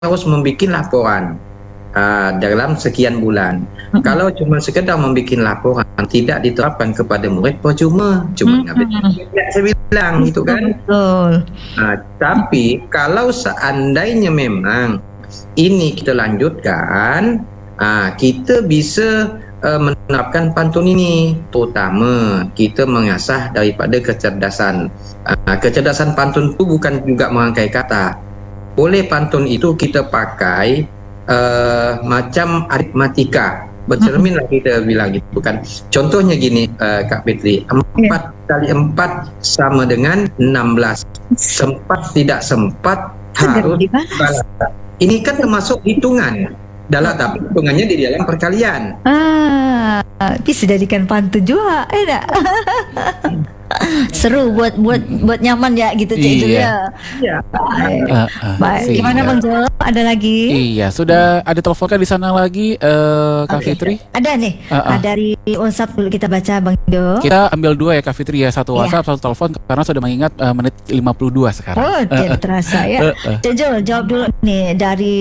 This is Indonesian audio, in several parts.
harus membuat laporan dalam sekian bulan. Kalau cuma sekedar membuat laporan tidak diterapkan kepada murid, percuma. Cuma saya bilang gitu kan. Tapi kalau seandainya memang ini kita lanjutkan, kita bisa menerapkan pantun ini, terutama kita mengasah daripada kecerdasan. Kecerdasan pantun itu bukan juga merangkai kata. Boleh pantun itu kita pakai macam aritmatika, bercermin lah kita bilang gitu kan. Contohnya gini, Kak Fitri, 4 kali 4 sama dengan 16. Sempat tidak sempat harus balas. Ini kan termasuk hitungan. Tapi hitungannya di dalam perkalian. Bisa jadikan pantun juga, enak. Seru buat nyaman ya gitu, Cik Jul ya. Iya. Baik. Gimana Bang Jo? Ada lagi? Iya, sudah ada telepon kan di sana lagi, Kak Fitri? Ada nih. Dari WhatsApp dulu kita baca Bang Jo. Kita ambil 2 ya Kak Fitri ya, satu WhatsApp, satu telepon karena sudah mengingat menit 52 sekarang. Oh, tidak terasa ya. Cik Jul, jawab dulu nih dari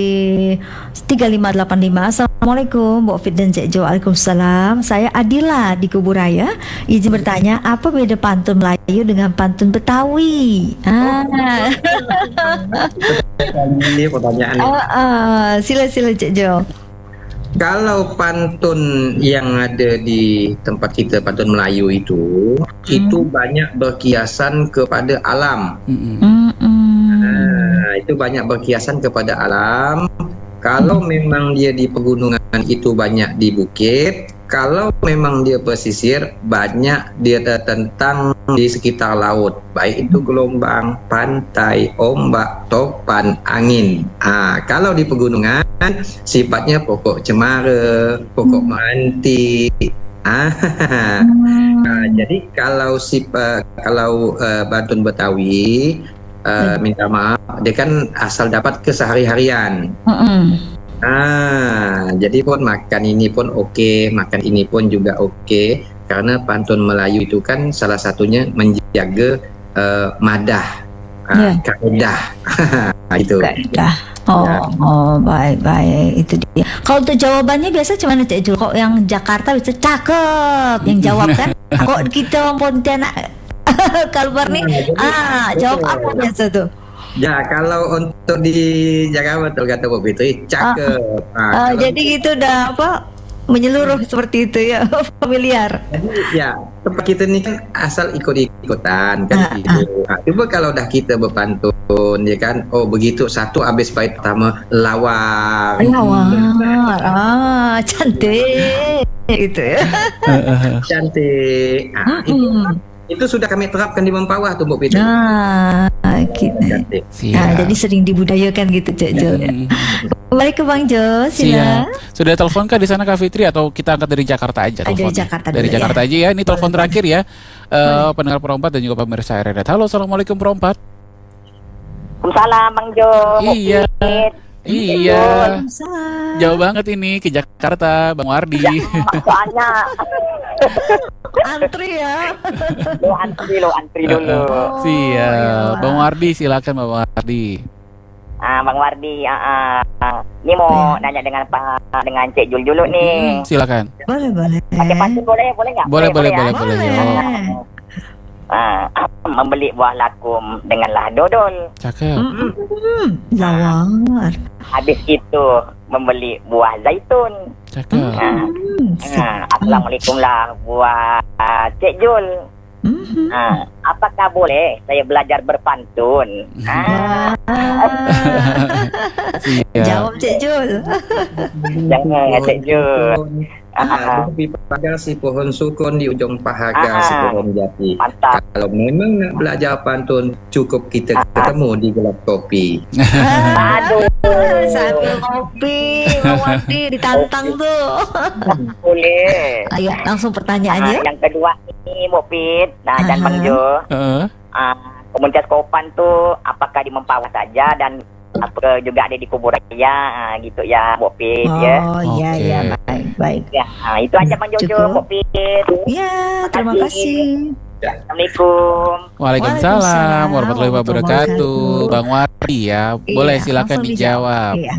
3585. Assalamualaikum, Bu Fit dan Cik Jul. Waalaikumsalam. Saya Adila di Kuburaya. Izin bertanya, apa beda pantun Melayu dengan pantun Betawi? Ini pertanyaan. Sila Cik Jo. Kalau pantun yang ada di tempat kita, pantun Melayu itu banyak berkiasan kepada alam. Itu banyak berkiasan kepada alam. Kalau memang dia di pegunungan itu banyak di bukit. Kalau memang dia pesisir, banyak dia tentang di sekitar laut. Baik itu gelombang, pantai, ombak, topan, angin. Kalau di pegunungan, sifatnya pokok cemara, pokok meranti. Jadi kalau pantun Betawi, minta maaf, dia kan asal dapat kesehari-harian. Jadi pun makan ini pun oke, makan ini pun juga oke, karena pantun Melayu itu kan salah satunya menjaga madah, kaedah. Itu. Kaedah. Baik itu dia. Kalau untuk jawabannya biasa cuman Cik Jul, kok yang Jakarta bisa cakep yang jawab kan. Kok kita orang Pontianak Kalbar nih, jawab apa biasa tuh? Ya, kalau untuk di Jakarta betul kata Bu Fitri, cakep. Jadi gitu udah menyeluruh seperti itu ya, familiar. Jadi ya, tempat kita ini kan asal ikut-ikutan kan gitu. Coba kalau dah kita berpantun ya kan, begitu satu habis bait pertama lawar. Cantik gitu ya. Cantik. Itu sudah kami terapkan di Mempawah tuh Bu Fitri. Jadi sering dibudayakan gitu Cik Jo. Kembali ke Bang Jo, sila. Sudah telepon kah di sana Kak Fitri atau kita angkat dari Jakarta aja? Dari Jakarta dari Jakarta aja ya. Ini telepon terakhir ya. Pendengar Perompat dan juga pemirsa RRD. Halo, assalamualaikum Perompat. Waalaikumsalam Bang Jo. Iya. Jauh banget ini ke Jakarta, Bang Wardi. Soalnya antri ya. Antri dulu. Siap. Bang Wardi, silakan Bang Wardi. Bang Wardi, ini mau nanya dengan Cik Jul dulu nih. Silakan. Boleh. Pakai pantun boleh nggak? Boleh. Membeli buah lakum denganlah dodol. Cakep. Lawar. Habis itu membeli buah zaitun. Cakep. Assalamualaikum lah buah Cik Jul. Apakah boleh saya belajar berpantun? Jawab Cik Jul. Jangan Cik Jul. Di pagar si pohon sukun, di ujung pahaga si pohon jati. Mantap. Kalau memang nak belajar pantun, cukup kita ketemu di gelap kopi. Sambil kopi, Bang Wardi ditantang tuh. Boleh. Ayo langsung pertanyaannya. Yang kedua ini Bu Fit, dan Bang Jo. Komunitas Kopan tuh apakah di Mempawah saja dan apa juga ada di Kuburaya gitu ya Bu Fit ya. Iya baik. Ya, itu aja Bang Jojo Bu Fit. Iya, terima kasih. Assalamualaikum. Waalaikumsalam warahmatullahi wabarakatuh. Bang Wardi ya, boleh silakan dijawab. Iya.